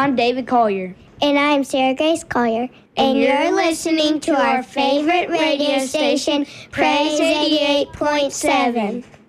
I'm David Collier. And I'm Sarah Grace Collier. And you're listening to our favorite radio station, Praise 88.7.